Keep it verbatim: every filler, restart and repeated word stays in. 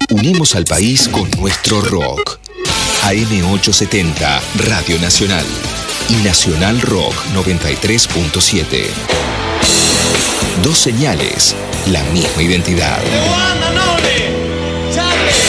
unimos al país con nuestro rock. A M ochocientos setenta, Radio Nacional. Y Nacional Rock noventa y tres punto siete. Dos señales, la misma identidad. The one and only Charlie.